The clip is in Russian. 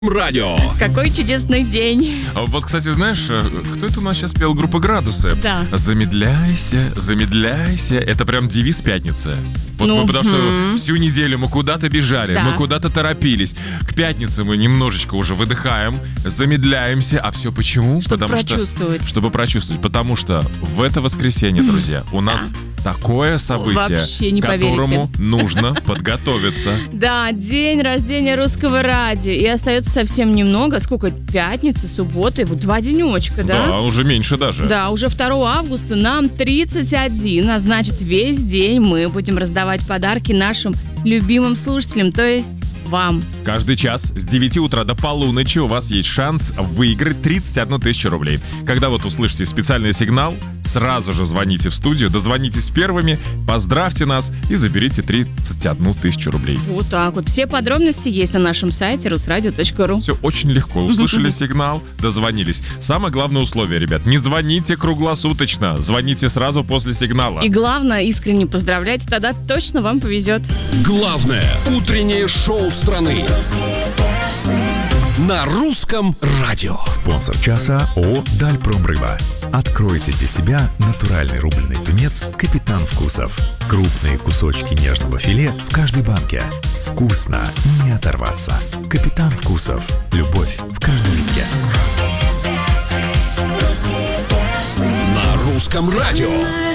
Радио. Какой чудесный день. Вот, кстати, знаешь, кто это у нас сейчас пел? Группа «Градусы». Да. Замедляйся, замедляйся. Это прям девиз пятницы. Вот потому что всю неделю мы куда-то бежали, Да. мы куда-то торопились. К пятнице мы немножечко уже выдыхаем, замедляемся. А все почему? Чтобы прочувствовать. Чтобы прочувствовать. Потому что в это воскресенье, друзья, у нас такое событие, Вообще не к которому нужно подготовиться. Да, день рождения русского радио. И остается совсем немного. Сколько? Пятница, суббота. И вот 2 денечка, да? Да, уже меньше даже. Да, уже 2 августа нам 31, а значит весь день мы будем раздавать подарки нашим любимым слушателям, то есть вам. Каждый час с 9 утра до полуночи у вас есть шанс выиграть 31 тысячу рублей. Когда вот услышите специальный сигнал, сразу же звоните в студию, дозвонитесь первыми, поздравьте нас и заберите 31 тысячу рублей. Вот так вот. Все подробности есть на нашем сайте rusradio.ru. Все очень легко. Услышали сигнал, дозвонились. Самое главное условие, ребят, не звоните круглосуточно, звоните сразу после сигнала. И главное, искренне поздравляйте, тогда точно вам повезет. Главное утреннее шоу страны на русском радио. Спонсор часа ООО «Дальпромрыба». Откройте для себя натуральный рубленый тунец «Капитан Вкусов». Крупные кусочки нежного филе в каждой банке. Вкусно, не оторваться. «Капитан Вкусов». Любовь в каждом витке. На русском радио.